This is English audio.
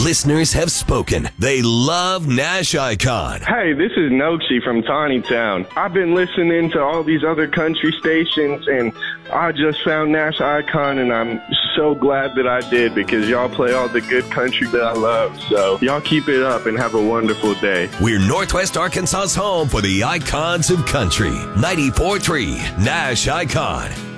Listeners have spoken. They love Nash Icon. Hey, this is Nochi from Tawny Town. I've been listening to all these other country stations, and I just found Nash Icon, and I'm so glad that I did because y'all play all the good country that I love. So y'all keep it up and have a wonderful day. We're Northwest Arkansas's home for the icons of country. 94.3 Nash Icon.